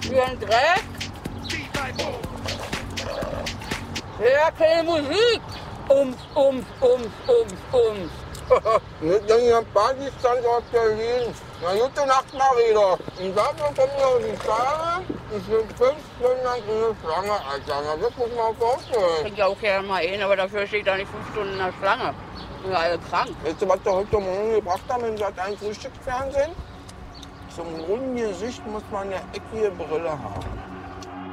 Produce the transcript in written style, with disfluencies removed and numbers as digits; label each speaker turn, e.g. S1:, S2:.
S1: Wie ein Dreck. Ja, keine Musik.
S2: Mit dem Partystandort Berlin. Na, gute Nacht, Marina. Und dafür kommen noch die Tage. Ich bin 5 Stunden lang in der Schlange, Alter. Na, das muss man auch vorstellen.
S1: Ich trinke auch gerne mal ein, aber dafür stehe ich da nicht 5 Stunden in der Schlange. Sind wir alle krank.
S2: Weißt du, was wir heute Morgen gebracht haben im Sat.1 Frühstücksfernsehen? Zum runden Gesicht muss man eine eckige Brille haben.